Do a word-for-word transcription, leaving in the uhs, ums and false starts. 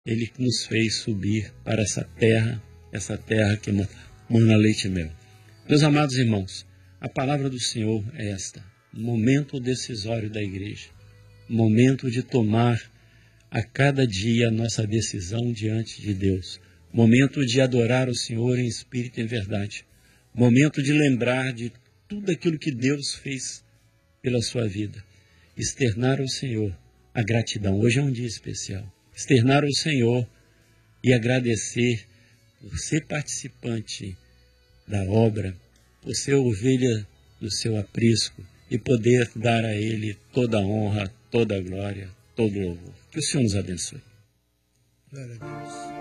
Ele que nos fez subir para essa terra, essa terra que mana leite e mel. Meus amados irmãos, a palavra do Senhor é esta: momento decisório da igreja, momento de tomar a cada dia a nossa decisão diante de Deus, momento de adorar o Senhor em espírito e em verdade, momento de lembrar de tudo aquilo que Deus fez pela sua vida, externar ao Senhor a gratidão. Hoje é um dia especial. Externar ao Senhor e agradecer por ser participante da obra, por ser ovelha do seu aprisco e poder dar a Ele toda a honra, toda a glória, todo o louvor. Que o Senhor nos abençoe. Glória a Deus.